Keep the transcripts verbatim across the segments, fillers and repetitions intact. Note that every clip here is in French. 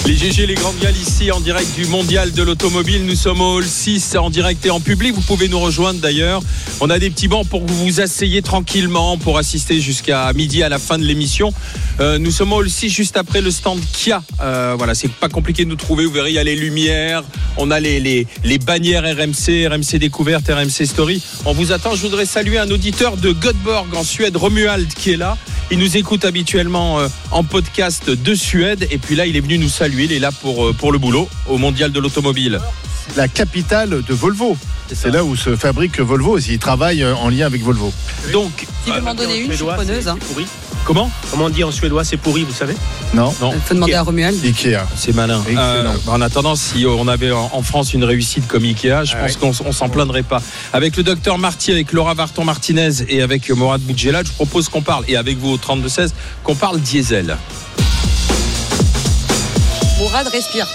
Les G G, les grandes gueules ici en direct du mondial de l'automobile. Nous sommes au hall six en direct et en public. Vous pouvez nous rejoindre d'ailleurs. On a des petits bancs pour que vous vous asseyez tranquillement pour assister jusqu'à midi à la fin de l'émission. Euh, nous sommes au hall six juste après le stand Kia. Euh, voilà, c'est pas compliqué de nous trouver. Vous verrez, il y a les lumières, on a les, les, les bannières R M C, R M C Découverte, R M C Story. On vous attend. Je voudrais saluer un auditeur de Göteborg en Suède, Romuald, qui est là. Il nous écoute habituellement euh, en podcast de Suède. Et puis là, il est venu nous saluer. Il est là pour, euh, pour le boulot au mondial de l'automobile. La capitale de Volvo. C'est, c'est là où se fabrique Volvo. Il travaille en lien avec Volvo. Donc, il veut m'en donner une, je suis preneuse. Hein. Comment Comment on dit en suédois, c'est pourri, vous savez? Non. Il faut demander Ikea. à Romuald. Ikea. C'est malin. Euh, en attendant, si on avait en France une réussite comme Ikea, je ah pense oui. qu'on on s'en plaindrait pas. Avec le docteur Marty, avec Laura Varton-Martinez et avec Morad Boudjelal, je propose qu'on parle, et avec vous au trente-deux seize, qu'on parle diesel. Morad respire.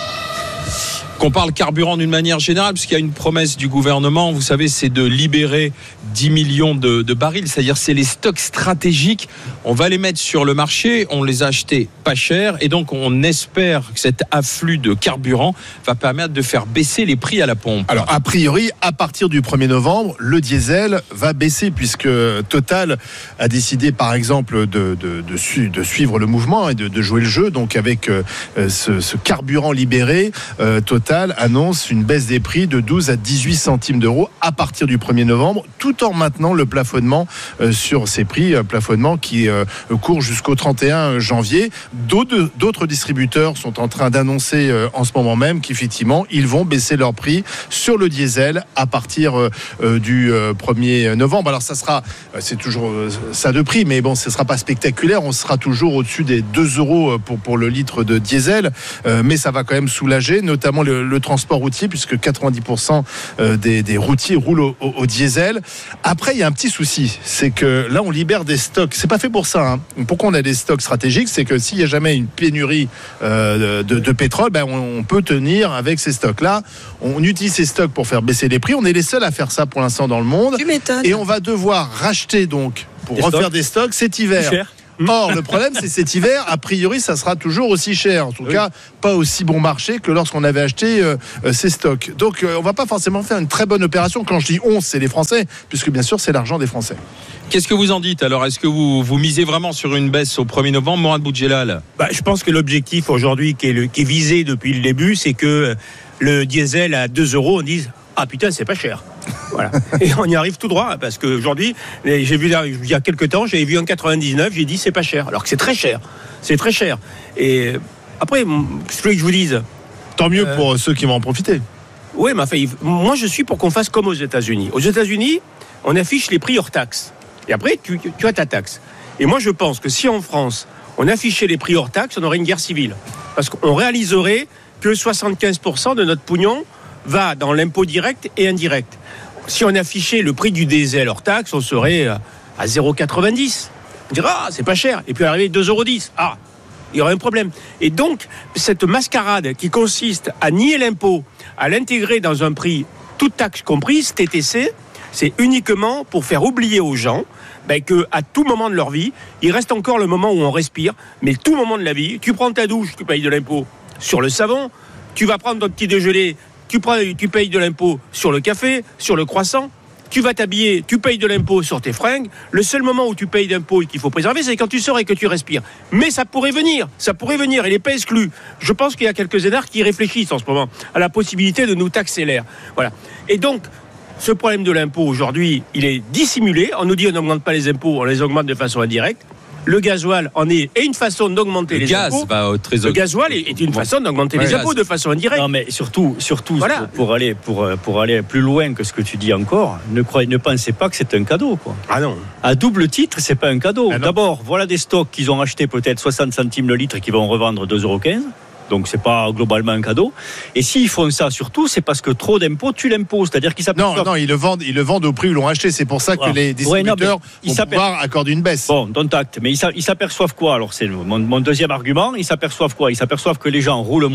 Qu'on parle carburant d'une manière générale, puisqu'il y a une promesse du gouvernement, vous savez, c'est de libérer dix millions de, de barils, c'est-à-dire c'est les stocks stratégiques, on va les mettre sur le marché, on les a achetés pas cher, et donc on espère que cet afflux de carburant va permettre de faire baisser les prix à la pompe. Alors, a priori, à partir du premier novembre, le diesel va baisser, puisque Total a décidé, par exemple, de, de, de, su, de suivre le mouvement et de, de jouer le jeu. Donc, avec euh, ce, ce carburant libéré, euh, Total annonce une baisse des prix de douze à dix-huit centimes d'euros à partir du premier novembre, tout en maintenant le plafonnement euh, sur ces prix, euh, plafonnement qui euh, court jusqu'au trente et un janvier. D'autres, d'autres distributeurs sont en train d'annoncer euh, en ce moment même qu'effectivement, ils vont baisser leur prix sur le diesel à partir euh, euh, du euh, premier novembre. Alors ça sera, euh, c'est toujours euh, ça de prix, mais bon, ce ne sera pas spectaculaire. On sera toujours au-dessus des deux euros pour, pour le litre de diesel, euh, mais ça va quand même soulager, notamment le le transport routier, puisque quatre-vingt-dix pour cent des, des routiers roulent au, au, au diesel. Après, il y a un petit souci, c'est que là, on libère des stocks. C'est pas fait pour ça. Hein. Pourquoi on a des stocks stratégiques? C'est que s'il y a jamais une pénurie euh, de, de pétrole, ben on, on peut tenir avec ces stocks-là. On utilise ces stocks pour faire baisser les prix. On est les seuls à faire ça pour l'instant dans le monde. Tu m'étonnes. Et on va devoir racheter donc pour des refaire stocks. des stocks cet hiver. Plus cher. Or, le problème, c'est cet hiver, a priori, ça sera toujours aussi cher. En tout oui. cas, pas aussi bon marché que lorsqu'on avait acheté euh, euh, ces stocks. Donc, euh, on va pas forcément faire une très bonne opération. Quand je dis on, c'est les Français, puisque bien sûr, c'est l'argent des Français. Qu'est-ce que vous en dites alors? Est-ce que vous, vous misez vraiment sur une baisse au premier novembre, Morad Boudjelal? Bah, je pense que l'objectif aujourd'hui qui est, le, qui est visé depuis le début, c'est que le diesel à deux euros, on dise ah putain, c'est pas cher. Voilà. Et on y arrive tout droit, parce qu'aujourd'hui, j'ai vu il y a quelques temps, j'avais vu en quatre-vingt-dix-neuf, j'ai dit c'est pas cher, alors que c'est très cher. C'est très cher. Et après, ce que je vous dise. Tant mieux euh, pour ceux qui vont en profiter. Oui, mais enfin, moi je suis pour qu'on fasse comme aux États-Unis. Aux États-Unis, on affiche les prix hors taxe. Et après, tu, tu as ta taxe. Et moi je pense que si en France, on affichait les prix hors taxe, on aurait une guerre civile. Parce qu'on réaliserait que soixante-quinze pour cent de notre pognon va dans l'impôt direct et indirect. Si on affichait le prix du diesel hors taxe, on serait à zéro virgule quatre-vingt-dix. On dirait, ah, c'est pas cher. Et puis arriver deux euros dix. Ah, il y aurait un problème. Et donc, cette mascarade qui consiste à nier l'impôt, à l'intégrer dans un prix, toute taxe comprise, T T C, c'est uniquement pour faire oublier aux gens ben, qu'à tout moment de leur vie, il reste encore le moment où on respire, mais tout moment de la vie, tu prends ta douche, tu payes de l'impôt sur le savon, tu vas prendre ton petit déjeuner, Tu, prends, tu payes de l'impôt sur le café, sur le croissant. Tu vas t'habiller, tu payes de l'impôt sur tes fringues. Le seul moment où tu payes d'impôt et qu'il faut préserver, c'est quand tu sors et que tu respires. Mais ça pourrait venir, ça pourrait venir, il n'est pas exclu. Je pense qu'il y a quelques énarques qui réfléchissent en ce moment à la possibilité de nous taxer l'air. Voilà. Et donc, ce problème de l'impôt aujourd'hui, il est dissimulé. On nous dit on n'augmente pas les impôts, on les augmente de façon indirecte. Le gasoil en est, est une façon d'augmenter le les gaz impôts. Va au trésor. Le gasoil est une façon d'augmenter ouais, les impôts de façon indirecte. Non, mais surtout, surtout voilà. pour, pour, aller, pour, pour aller plus loin que ce que tu dis encore, ne, croyez, ne pensez pas que c'est un cadeau, quoi. Ah non. À double titre, c'est pas un cadeau. Ah D'abord, voilà des stocks qu'ils ont achetés peut-être soixante centimes le litre et qui vont revendre deux euros quinze. Donc c'est pas globalement un cadeau. Et s'ils font ça surtout, c'est parce que trop d'impôts tue l'impôt. C'est-à-dire qu'ils s'aperçoivent. Non, non, ils le vendent, ils le vendent au prix où l'ont acheté. C'est pour ça que voilà. les distributeurs ouais, non, vont s'aper... pouvoir accorder une baisse. Bon, dont acte. Mais ils s'aperçoivent quoi? Alors c'est mon, mon deuxième argument. Ils s'aperçoivent quoi? Ils s'aperçoivent que les gens roulent moins.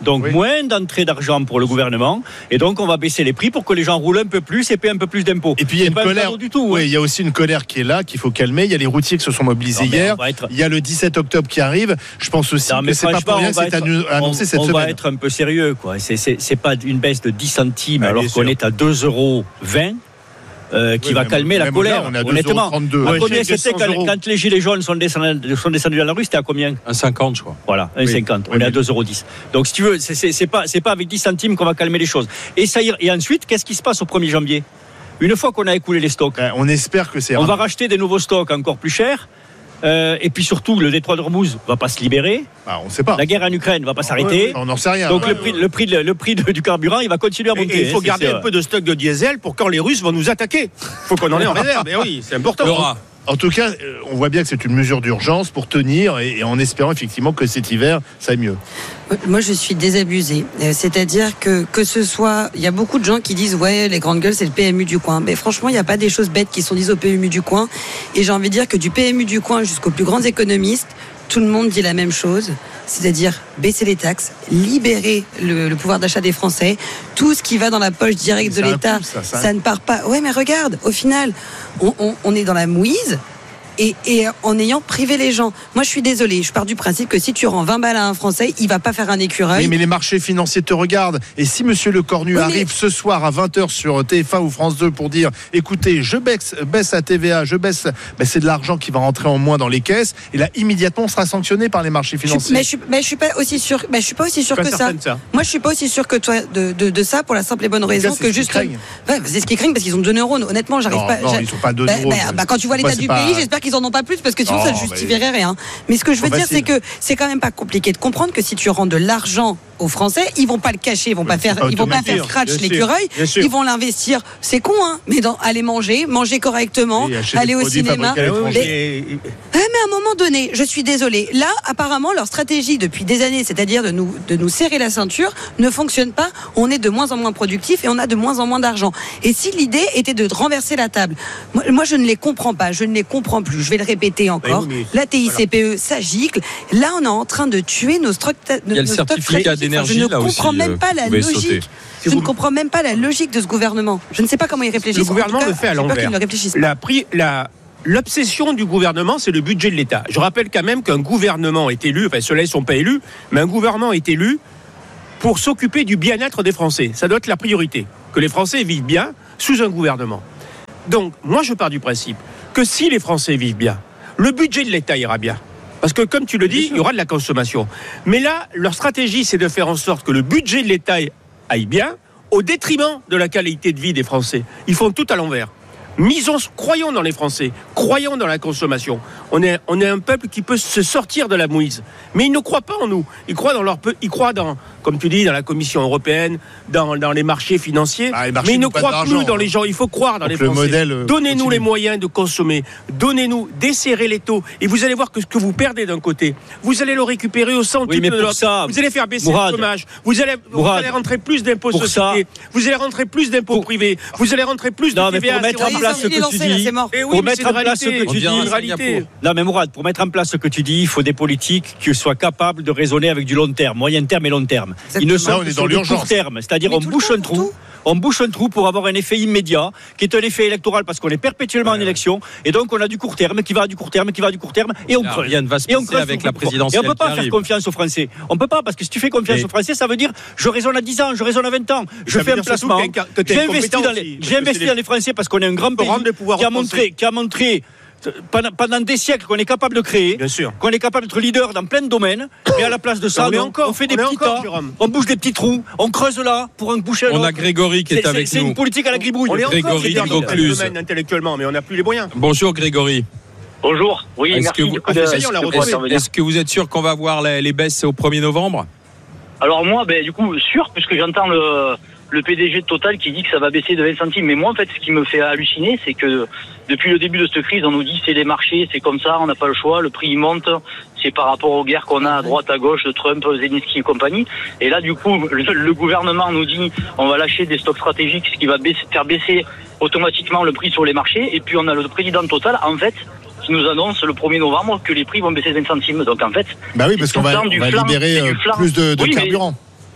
donc oui. moins d'entrée d'argent pour le gouvernement, et donc on va baisser les prix pour que les gens roulent un peu plus et paient un peu plus d'impôts. Et puis il y a une colère du tout. Oui, hein. Il y a aussi une colère qui est là, qu'il faut calmer. Il y a les routiers qui se sont mobilisés non, hier. Être... Il y a le dix-sept octobre qui arrive. Je pense aussi non, que c'est pas pour rien que c'est être... annoncé on, cette on semaine. On va être un peu sérieux, quoi. C'est, c'est, c'est pas une baisse de dix centimes ah, alors qu'on sûr. est à deux euros vingt. Euh, qui oui, va calmer la colère. Là, honnêtement, à combien c'était quand, quand les gilets jaunes sont descendus, sont descendus dans la rue, c'était à combien ? un cinquante je crois. Voilà, un cinquante. Oui. On oui, est à deux euros dix. Donc si tu veux, c'est, c'est, c'est pas, c'est pas avec dix centimes qu'on va calmer les choses. Et ça ira. Et ensuite, qu'est-ce qui se passe au premier janvier ? Une fois qu'on a écoulé les stocks, ben, on espère que c'est. On va racheter des nouveaux stocks encore plus chers. Euh, et puis surtout, le détroit d'Ormuz va pas se libérer. Bah, on sait pas. La guerre en Ukraine va pas s'arrêter. Ouais, on n'en sait rien. Donc ouais, le prix, ouais. le prix, de, le prix de, du carburant, il va continuer à monter. Et il faut hein, garder un peu de stock de diesel pour quand les Russes vont nous attaquer. Il faut qu'on en ait en réserve. Mais oui, c'est important. Laura. En tout cas, on voit bien que c'est une mesure d'urgence pour tenir et, et en espérant effectivement que cet hiver, ça aille mieux. Moi, je suis désabusée. C'est-à-dire que que ce soit... Il y a beaucoup de gens qui disent « Ouais, les grandes gueules, c'est le P M U du coin ». Mais franchement, il n'y a pas des choses bêtes qui sont dites au P M U du coin. Et j'ai envie de dire que du P M U du coin jusqu'aux plus grands économistes, tout le monde dit la même chose, c'est-à-dire baisser les taxes, libérer le, le pouvoir d'achat des Français. Tout ce qui va dans la poche directe de l'État, coup, ça, ça... ça ne part pas. Ouais, mais regarde, au final, on, on, on est dans la mouise. Et, et en ayant privé les gens. Moi, je suis désolée, je pars du principe que si tu rends vingt balles à un Français, il va pas faire un écureuil. Oui, mais les marchés financiers te regardent. Et si Monsieur Lecornu oui, arrive mais... ce soir à vingt heures sur T F un ou France deux pour dire, écoutez, je baisse, baisse la T V A, je baisse, ben c'est de l'argent qui va rentrer en moins dans les caisses. Et là, immédiatement, on sera sanctionné par les marchés financiers. Je, mais, je, mais je suis pas aussi sûr. Mais je suis pas aussi sûr que ça. ça. Moi, je suis pas aussi sûr que toi de, de, de ça pour la simple et bonne raison que juste. Ouais, c'est ce qu'ils craignent parce qu'ils ont deux neurones. Honnêtement, j'arrive non, pas. Non, ils sont pas deux bah, neurones. Bah, bah, quand tu vois l'état du pas... pays, j'espère qu'ils en ont pas plus parce que sinon, non, ça ne justifierait mais... rien. Mais ce que je veux dire, c'est que c'est quand même pas compliqué de comprendre que si tu rends de l'argent aux Français, ils vont pas le cacher, ils vont pas faire, ils vont pas faire scratch l'écureuil, ils vont l'investir. C'est con, hein, mais dans aller manger, manger correctement, oui, aller au cinéma. Mais... mais à un moment donné, je suis désolée. Là, apparemment, leur stratégie depuis des années, c'est-à-dire de nous de nous serrer la ceinture, ne fonctionne pas. On est de moins en moins productif et on a de moins en moins d'argent. Et si l'idée était de renverser la table, moi, moi je ne les comprends pas, je ne les comprends plus. Je vais le répéter encore. Oui, la T I C P E, voilà. Ça gicle. Là, on est en train de tuer nos stocks. Il y a le certificat d'énergie là aussi. Je ne comprends même pas la logique. Je ne comprends même pas la logique de ce gouvernement. Je ne sais pas comment ils réfléchissent. Le gouvernement le fait à l'envers. La pri- la L'obsession du gouvernement, c'est le budget de l'État. Je rappelle quand même qu'un gouvernement est élu, enfin ceux-là ne sont pas élus, mais un gouvernement est élu pour s'occuper du bien-être des Français. Ça doit être la priorité, que les Français vivent bien sous un gouvernement. Donc, moi je pars du principe que si les Français vivent bien, le budget de l'État ira bien. Parce que comme tu le dis, il y aura de la consommation. Mais là, leur stratégie, c'est de faire en sorte que le budget de l'État aille bien, au détriment de la qualité de vie des Français. Ils font tout à l'envers. Misons, croyons dans les Français, croyons dans la consommation. On est, on est un peuple qui peut se sortir de la mouise. Mais ils ne croient pas en nous. Ils croient dans leur, ils croient dans, comme tu dis, dans la Commission européenne, dans, dans les marchés financiers. Ah, les marchés mais ils ne croient plus dans les gens. Il faut croire dans Donc les Français. Modèle, Donnez-nous continue. les moyens de consommer. Donnez-nous, desserrez les taux. Et vous allez voir que ce que vous perdez d'un côté, vous allez le récupérer au centime oui, de l'autre. Ça, vous allez faire baisser Mourad, le chômage. Vous allez, vous allez rentrer plus d'impôts sociétés. Ça, vous allez rentrer plus d'impôts pour... privés. Vous allez rentrer plus non, de T V A. Mais pour mettre en place ce que tu dis, pour mettre en place ce que tu dis, non mais Mourad, pour mettre en place ce que tu dis, il faut des politiques qui soient capables de raisonner avec du long terme, moyen terme et long terme. Ils ne sont que sur du court terme, c'est-à-dire on bouche un trou. On bouche un trou pour avoir un effet immédiat, qui est un effet électoral parce qu'on est perpétuellement ouais, en élection, et donc on a du court terme, qui va à du court terme, qui va à du court terme, et on creuse. Rien ne va se passer avec la présidentielle. Et on peut pas faire confiance aux Français. On peut pas, parce que si tu fais confiance et... aux Français, ça veut dire je raisonne à dix ans, je raisonne à vingt ans, je fais un placement. J'ai investi dans les, j'ai investi dans les Français parce qu'on est un grand pays qui a montré, qui a montré. Pendant, pendant des siècles qu'on est capable de créer, bien sûr, qu'on est capable d'être leader dans plein de domaines, mais à la place de ça, on, on, encore, on fait des on petits encore, tas, on bouge des petits trous, on creuse là pour en boucher un On autre. a Grégory qui est, est avec c'est, nous. C'est une politique à la gribouille. On est Grégory encore dans le domaine intellectuellement, mais on n'a plus les moyens. Bonjour Grégory. Bonjour. Oui, est-ce merci que vous, du coup de, est-ce, est-ce, est-ce que vous êtes sûr qu'on va voir les, les baisses au premier novembre ? Alors moi, ben, du coup, sûr, puisque j'entends le... le P D G de Total qui dit que ça va baisser de vingt centimes. Mais moi, en fait, ce qui me fait halluciner, c'est que depuis le début de cette crise, on nous dit c'est les marchés, c'est comme ça, on n'a pas le choix, le prix il monte, c'est par rapport aux guerres qu'on a à droite, à gauche, de Trump, Zelensky et compagnie. Et là, du coup, le, le gouvernement nous dit on va lâcher des stocks stratégiques, ce qui va baisser, faire baisser automatiquement le prix sur les marchés. Et puis on a le président de Total, en fait, qui nous annonce le premier novembre que les prix vont baisser de vingt centimes. Donc en fait, bah oui, parce qu'on va, on va libérer euh, plus de, de oui, carburant. Mais...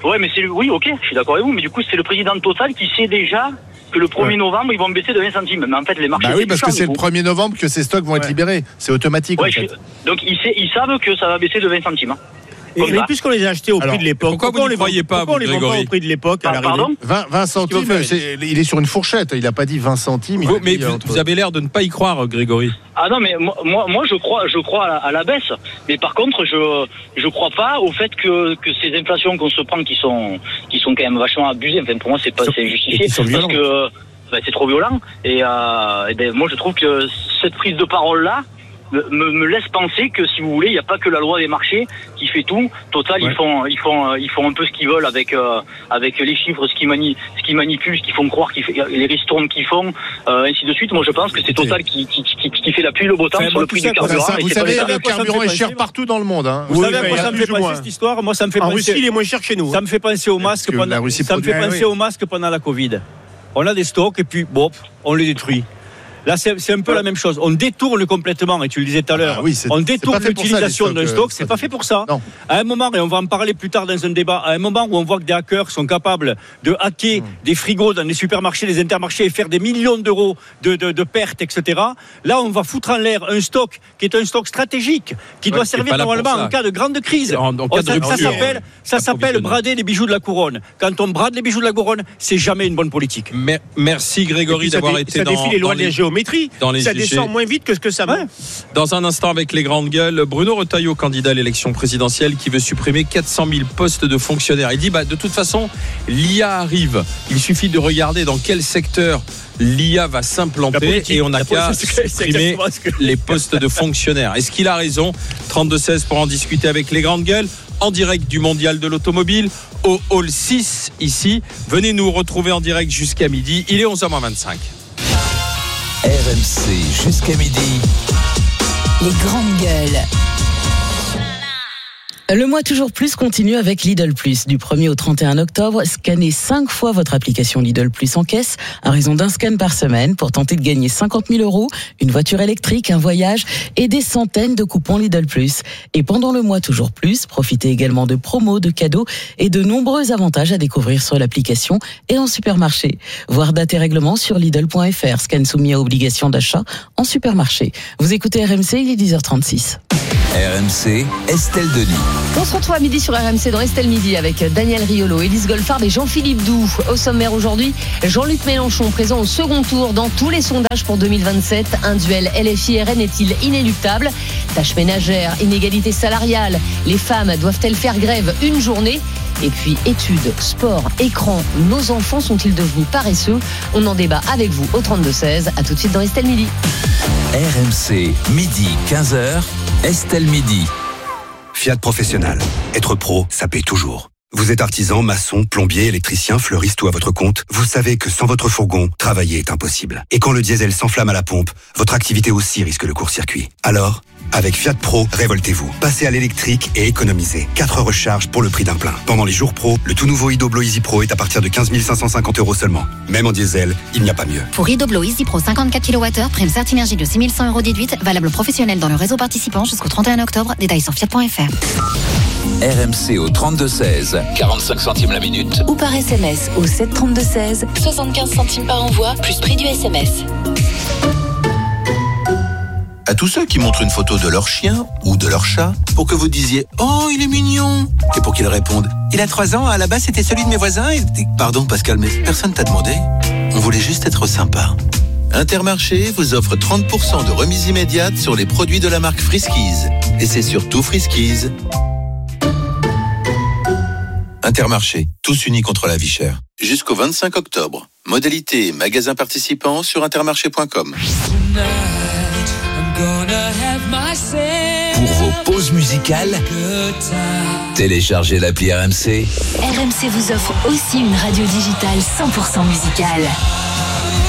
Ouais, mais c'est oui, ok, je suis d'accord avec vous, mais du coup, c'est le président de Total qui sait déjà que le premier ouais. novembre, ils vont baisser de vingt centimes. Mais en fait, les marchés. Bah oui, parce que c'est le premier novembre que ces stocks vont ouais. être libérés. C'est automatique. Ouais, en fait. je... Donc, ils, sait, ils savent que ça va baisser de vingt centimes. Hein. Et, mais puisqu'on les a achetés au Alors, prix de l'époque, pourquoi, pourquoi vous ne les voyez pas, pourquoi vous, on les vend pas au prix de l'époque à l'arrivée? vingt, vingt centimes, c'est, il est sur une fourchette. Il n'a pas dit vingt centimes. Vous, mais vous, entre... vous avez l'air de ne pas y croire, Grégory. Ah non, mais moi, moi, je crois, je crois à la, à la baisse. Mais par contre, je, je crois pas au fait que, que ces inflations qu'on se prend, qui sont, qui sont quand même vachement abusées. Enfin, pour moi, c'est pas, c'est justifié. Parce que ben, c'est trop violent. Et, euh, et ben, moi, je trouve que cette prise de parole-là Me, me laisse penser que, si vous voulez, il n'y a pas que la loi des marchés qui fait tout. Total, ouais. ils font, ils font, ils font un peu ce qu'ils veulent avec, euh, avec les chiffres, ce qu'ils mani, ce qu'ils manipulent, ce qu'ils font croire, qu'ils fait, les ristournes qu'ils font, euh, ainsi de suite. Moi, je pense que c'est Total qui, qui, qui, qui fait la pluie le beau temps sur le prix du carburant. Ça, vous savez, le carburant est cher partout dans le monde. Hein. Vous, vous savez à quoi ça me fait penser cette histoire? Moi, ça me fait en penser. Russie, il est moins cher chez nous. Ça me fait penser au masque pendant. Ça me fait penser au masque pendant la Covid. On a des stocks et puis, bon, on les détruit. Là, c'est, c'est un peu la même chose. On détourne complètement, et tu le disais tout à l'heure, ah bah oui, on détourne l'utilisation d'un stock. C'est pas fait pour ça. Non. À un moment, et on va en parler plus tard dans un débat, à un moment où on voit que des hackers sont capables de hacker mmh. des frigos dans les supermarchés, les intermarchés et faire des millions d'euros de, de, de pertes, et cetera. Là, on va foutre en l'air un stock qui est un stock stratégique, qui ouais, doit servir normalement en cas de grande crise. En, en cas ça, de ça, ça s'appelle, ça s'appelle brader les bijoux de la couronne. Quand on brade les bijoux de la couronne, c'est jamais une bonne politique. Mais, merci Grégory d'avoir dé, été ça dans, défie les lois de la géométrie. Dans les ça G G. Descend moins vite que ce que ça va. Ouais. Dans un instant, avec les grandes gueules, Bruno Retailleau, candidat à l'élection présidentielle, qui veut supprimer quatre cent mille postes de fonctionnaires. Il dit, bah, de toute façon, l'I A arrive. Il suffit de regarder dans quel secteur l'I A va s'implanter et on n'a qu'à supprimer que... les postes de fonctionnaires. Est-ce qu'il a raison? trente-deux seize pour en discuter avec les grandes gueules. En direct du Mondial de l'Automobile au Hall six ici. Venez nous retrouver en direct jusqu'à midi. Il est onze heures moins vingt-cinq. R M C jusqu'à midi. Les grandes gueules. Le mois toujours plus continue avec Lidl Plus. Du premier au trente et un octobre, scannez cinq fois votre application Lidl Plus en caisse, à raison d'un scan par semaine, pour tenter de gagner cinquante mille euros, une voiture électrique, un voyage et des centaines de coupons Lidl Plus. Et pendant le mois toujours plus, profitez également de promos, de cadeaux et de nombreux avantages à découvrir sur l'application et en supermarché. Voir date et règlement sur Lidl point F R. Scan soumis à obligation d'achat en supermarché. Vous écoutez R M C, il est dix heures trente-six. R M C, Estelle Denis. On se retrouve à midi sur R M C dans Estelle Midi avec Daniel Riolo, Élise Goldfarb et Jean-Philippe Doux. Au sommaire aujourd'hui, Jean-Luc Mélenchon présent au second tour dans tous les sondages pour deux mille vingt-sept. Un duel L F I R N est-il inéluctable? Tâches ménagères, inégalité salariale, les femmes doivent-elles faire grève une journée? Et puis études, sport, écran, nos enfants sont-ils devenus paresseux? On en débat avec vous au trente-deux seize. A tout de suite dans Estelle Midi. R M C, midi quinze heures, Estelle Midi. Fiat Professionnel. Être pro, ça paie toujours. Vous êtes artisan, maçon, plombier, électricien, fleuriste ou à votre compte, vous savez que sans votre fourgon, travailler est impossible. Et quand le diesel s'enflamme à la pompe, votre activité aussi risque le court-circuit. Alors, avec Fiat Pro, révoltez-vous. Passez à l'électrique et économisez. quatre recharges pour le prix d'un plein. Pendant les jours pro, le tout nouveau Idoblo Easy Pro est à partir de quinze mille cinq cent cinquante euros seulement. Même en diesel, il n'y a pas mieux. Pour Idoblo Easy Pro cinquante-quatre kilowattheures, prime Certinergie de six mille cent euros déduite, valable professionnel dans le réseau participant jusqu'au trente et un octobre. Détails sur fiat point F R. R M C au trente-deux seize, quarante-cinq centimes la minute. Ou par S M S au sept trente-deux seize, soixante-quinze centimes par envoi, plus prix du S M S. À tous ceux qui montrent une photo de leur chien ou de leur chat pour que vous disiez « Oh, il est mignon !» et pour qu'ils répondent « Il a trois ans, à la base c'était celui de mes voisins et... » Pardon Pascal, mais personne t'a demandé. On voulait juste être sympa. Intermarché vous offre trente pour cent de remise immédiate sur les produits de la marque Friskies. Et c'est surtout Friskies. Intermarché, tous unis contre la vie chère. Jusqu'au vingt-cinq octobre. Modalité et magasins participants sur intermarché point com. Pour vos pauses musicales, téléchargez l'appli R M C. R M C vous offre aussi une radio digitale cent pour cent musicale.